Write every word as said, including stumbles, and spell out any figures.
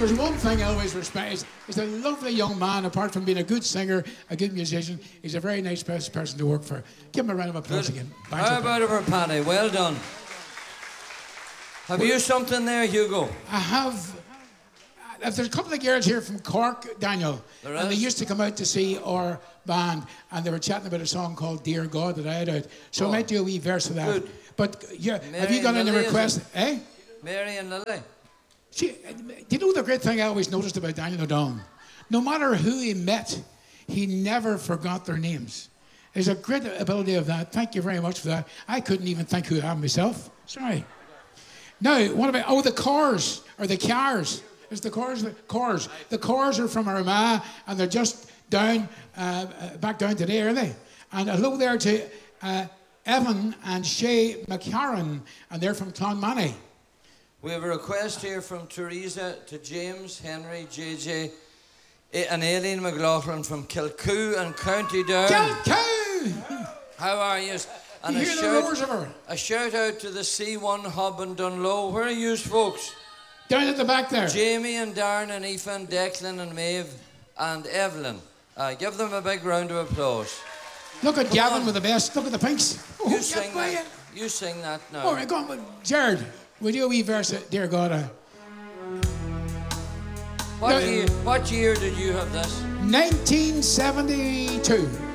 there's one thing I always respect. He's, he's a lovely young man, apart from being a good singer, a good musician. He's a very nice person to work for. Give him a round of applause Good. again. How about it for Paddy? Well done. Have well, you something there, Hugo? I have. Uh, there's a couple of girls here from Cork, Daniel. There and is? they used to come out to see our band, and they were chatting about a song called Dear God that I had out. So oh. I might do a wee verse of that. Good. But yeah, Mary have you got any Lily, requests? Eh? Mary and Lily. See, do you know the great thing I always noticed about Daniel O'Donnell? No matter who he met, he never forgot their names. There's a great ability of that. Thank you very much for that. I couldn't even think who I am myself. Sorry. Now, what about, oh, the Cars, or the Cars. It's the Cars, the Cars. The Cars are from Armagh, and they're just down, uh, back down today, aren't they? And hello there to uh, Evan and Shay McCarran, and they're from Clonmany. We have a request here from Teresa to James, Henry, J J, and Aileen McLaughlin from Kilcoo and County Down. Kilcoo! How are you? And you a hear the shout, roars of her? A shout out to the C one hub in Dunlow. Where are you folks? Down at the back there. Jamie and Darren and Aoife and Declan and Maeve and Evelyn. Uh, give them a big round of applause. Look at Come Gavin on. with the best. Look at the pinks. Oh, You get sing quiet. that. You sing that now. All right, go on. Jared, would you a wee verse of Dear God? Uh, What year, what year did you have this? nineteen seventy-two.